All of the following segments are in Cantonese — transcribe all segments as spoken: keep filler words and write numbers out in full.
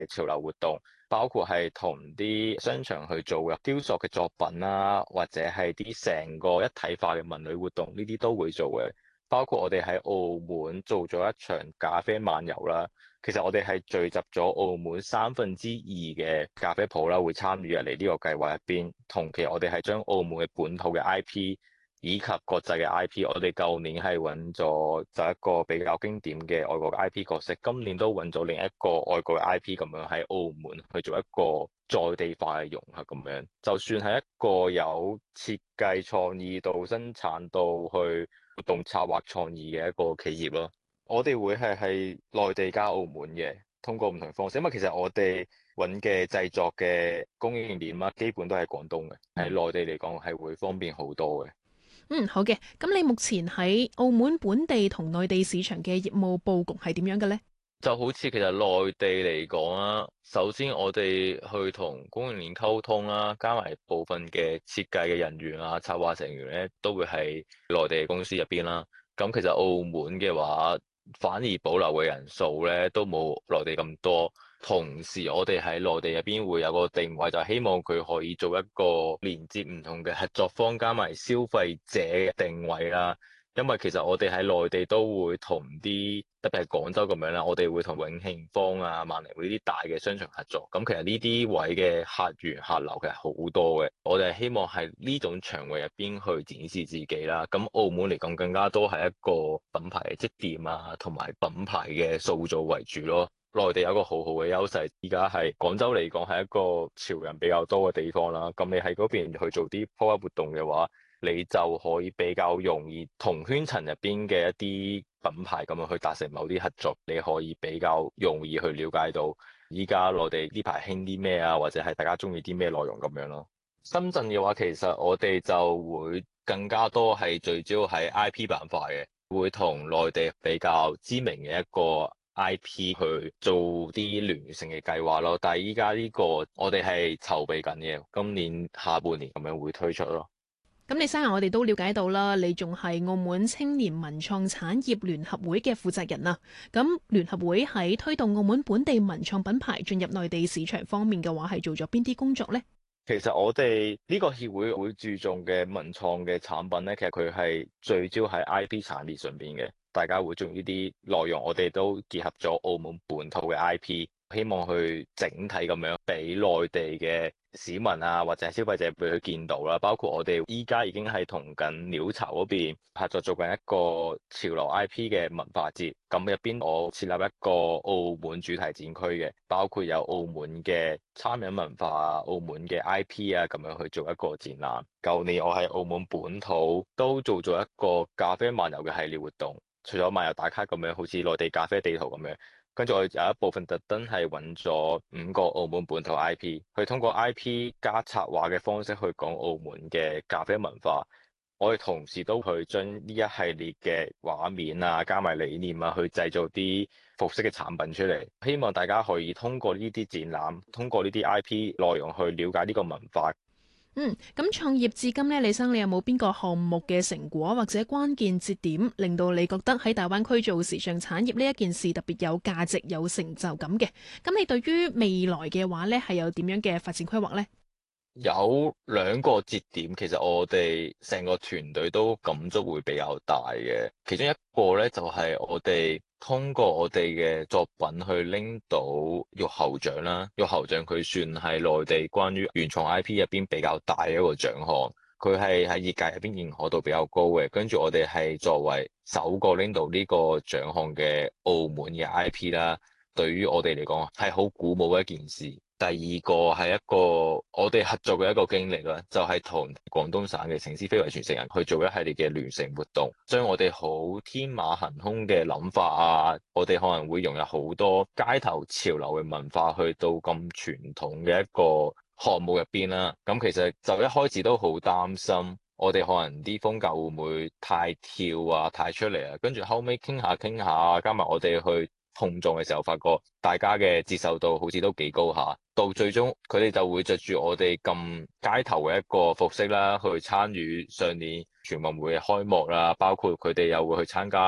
嘅潮流活動，包括係同啲商場去做嘅雕塑嘅作品啦，或者係啲成個一體化嘅文旅活動，呢啲都會做嘅。包括我哋喺澳門做咗一場咖啡漫遊啦。其實我哋係聚集咗澳門三分之二嘅咖啡鋪啦，會參與入嚟呢個計劃入邊。同期我哋係將澳門嘅本土嘅 I P 以及國際嘅 I P，我哋舊年係揾咗就一個比較經典嘅外國嘅 I P 角色，今年都揾咗另一個外國嘅 I P 咁樣喺澳門去做一個在地化嘅融合咁樣。就算係一個有設計創意到生產到去活動策劃創意嘅一個企業咯。我哋會係喺內地加澳門嘅，通過唔同方式，因為其實我哋揾嘅製作嘅供應鏈啊，基本都係廣東嘅，喺內地嚟講係會方便好多嘅。 嗯，好嘅。咁你目前喺澳門本地同內地市場嘅業務佈局係點樣嘅呢？ 就好似其實內地嚟講啦，首先我哋去同供應鏈溝通啦，加埋部分嘅設計嘅人員啊、策劃成員咧，都會喺內地嘅公司入邊啦。咁其實澳門嘅話，反而保留嘅人數咧都冇內地咁多。同時，我哋喺內地入邊會有個定位，就係希望佢可以做一個連接唔同嘅合作方，加埋消費者嘅定位啦。因為其實我哋喺內地都會同啲，特別係廣州咁樣啦，我哋會同永慶坊啊、萬寧匯呢啲大嘅商場合作。咁其實呢啲位嘅客源客流其實好多嘅，我哋係希望喺呢種場域入邊去展示自己啦。咁澳門嚟講更加多係一個品牌嘅積澱啊，同埋品牌嘅塑造為主咯。內地有一個好好嘅優勢，而家係廣州嚟講係一個潮人比較多嘅地方啦。咁你喺嗰邊去做啲 pop-up 活動嘅話，你就可以比較容易同圈層入邊嘅一啲品牌咁樣去達成某啲合作，你可以比較容易去了解到依家內地呢排興啲咩啊，或者係大家中意啲咩內容咁樣咯。深圳嘅話，其實我哋就會更加多係聚焦喺 I P 板塊嘅，會同內地比較知名嘅一個 I P 去做啲聯乘嘅計劃咯。但係依家呢個我哋係籌備緊嘅，今年下半年咁樣會推出咯。 咁你生日我哋都了解到啦，你仲係澳門青年文創產業聯合會嘅負責人啊。咁聯合會喺推動澳門本地文創品牌進入內地市場方面嘅話，係做咗邊啲工作呢？ 其實我哋呢個協會會注重嘅文創嘅產品咧，其實佢係聚焦喺 I P 產業上邊嘅，大家會中意呢啲內容，我哋都結合咗澳門本土嘅 I P。希望去整體咁樣俾內地嘅市民啊，或者消費者俾佢見到啦。包括我哋依家已經係同緊鳥巢嗰邊合作做緊一個潮流 I P 嘅文化節。咁入邊我設立一個澳門主題展區嘅，包括有澳門嘅餐飲文化啊、澳門嘅 I P 啊，咁樣去做一個展覽。舊年我喺澳門本土都做咗一個咖啡漫遊嘅系列活動，除咗漫遊打卡咁樣，好似內地咖啡地圖咁樣。跟住我有一部分特登係揾咗五個澳門本土 I P，去通過 I P 加策劃嘅方式去講澳門嘅咖啡文化。我哋同時都去將呢一系列嘅畫面啊，加埋理念啊，去製造啲服飾嘅產品出嚟。希望大家可以通過呢啲展覽，通過呢啲 I P 內容去了解呢個文化。 嗯，咁創業至今呢，李生你有冇邊個項目嘅成果或者關鍵節點，令到你覺得喺大灣區做時尚產業呢一件事特別有價值、有成就感嘅？咁你對於未來嘅話呢，係有點樣嘅發展規劃呢？ 有兩個節點，其實我哋成個團隊都感觸會比較大嘅。其中一個咧，就係我哋通過我哋嘅作品去拎到玉猴獎啦。玉猴獎佢算係內地關於原創 I P 入邊比較大嘅一個獎項，佢係喺業界入邊認可度比較高嘅。跟住我哋係作為首個拎到呢個獎項嘅澳門嘅 I P 啦，對於我哋嚟講係好鼓舞嘅一件事。第二個係一個我哋合作嘅一個經歷啦，就係同廣東省嘅城市非遺傳承人去做一系列嘅聯乘活動，將我哋好天馬行空嘅諗法啊，我哋可能會融入好多街頭潮流嘅文化去到咁傳統嘅一個項目入邊啦。咁其實就一開始都好擔心，我哋可能啲風格會唔會太跳啊、太出嚟啊？跟住後尾傾下傾下，加埋我哋去碰撞嘅時候，發覺大家嘅接受度好似都幾高下。到最終佢哋就會着住我哋咁街頭嘅一個服飾啦，去參與上年全運會嘅開幕啦，包括佢哋又會去參加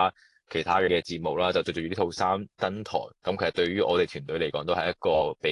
其他嘅節目啦，就着住呢套衫登台。咁其實對於我哋團隊嚟講，都係一個比